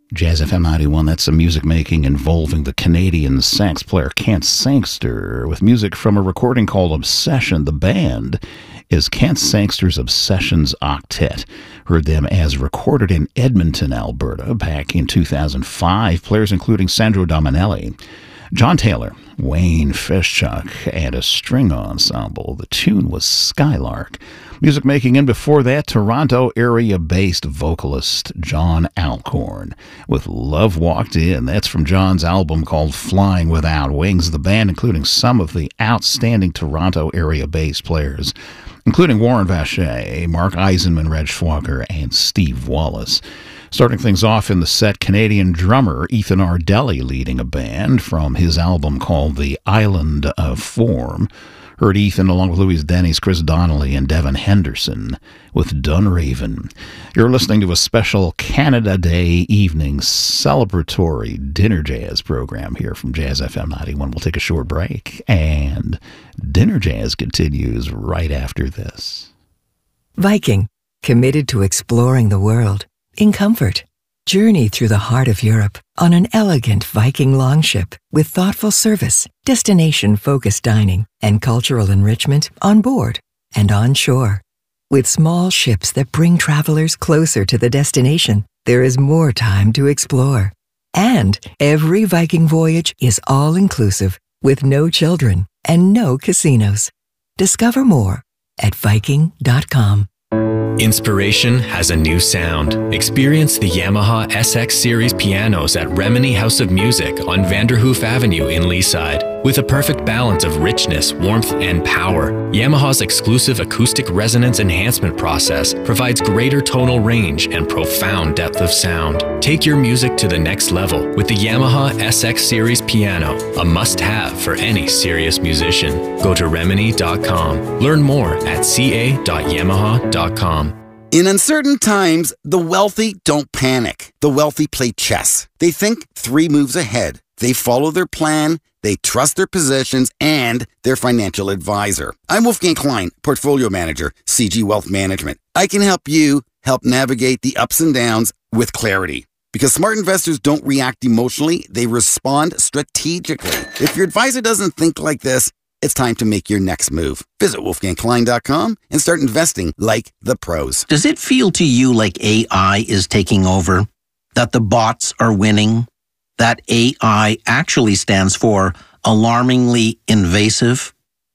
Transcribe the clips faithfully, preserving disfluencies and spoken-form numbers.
Jazz F M ninety-one, that's some music making involving the Canadian sax player Kent Sangster with music from a recording called Obsession. The band is Kent Sangster's Obsessions Octet. Heard them as recorded in Edmonton, Alberta back in two thousand five. Players including Sandro Dominelli, John Taylor, Wayne Fischuk, and a string ensemble. The tune was Skylark. Music making in before that, Toronto area-based vocalist John Alcorn with Love Walked In. That's from John's album called Flying Without Wings. The band, including some of the outstanding Toronto area-based players, including Warren Vacher, Mark Eisenman, Reg Schwager, and Steve Wallace. Starting things off in the set, Canadian drummer Ethan Ardelli leading a band from his album called The Island of Form. Heard Ethan along with Louise Denny's, Chris Donnelly, and Devin Henderson with Dunraven. You're listening to a special Canada Day evening celebratory dinner jazz program here from Jazz F M ninety-one. We'll take a short break, and dinner jazz continues right after this. Viking, committed to exploring the world in comfort. Journey through the heart of Europe on an elegant Viking longship with thoughtful service, destination-focused dining, and cultural enrichment on board and on shore. With small ships that bring travelers closer to the destination, there is more time to explore. And every Viking voyage is all-inclusive with no children and no casinos. Discover more at Viking dot com. Inspiration has a new sound. Experience the Yamaha S X Series pianos at Remini House of Music on Vanderhoof Avenue in Leaside. With a perfect balance of richness, warmth, and power, Yamaha's exclusive acoustic resonance enhancement process provides greater tonal range and profound depth of sound. Take your music to the next level with the Yamaha S X Series piano, a must-have for any serious musician. Go to Remini dot com. Learn more at c a dot yamaha dot com. In uncertain times, the wealthy don't panic. The wealthy play chess. They think three moves ahead. They follow their plan, they trust their positions, and their financial advisor. I'm Wolfgang Klein, Portfolio Manager, C G Wealth Management. I can help you help navigate the ups and downs with clarity. Because smart investors don't react emotionally, they respond strategically. If your advisor doesn't think like this, it's time to make your next move. Visit Wolfgang Klein dot com and start investing like the pros. Does it feel to you like A I is taking over? That the bots are winning? That A I actually stands for alarmingly invasive?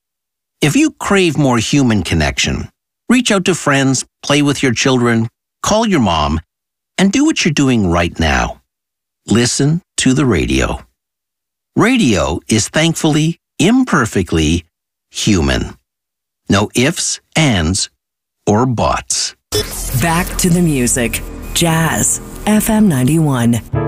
If you crave more human connection, reach out to friends, play with your children, call your mom, and do what you're doing right now. Listen to the radio. Radio is thankfully, imperfectly human. No ifs, ands, or buts. Back to the music. Jazz F M ninety-one.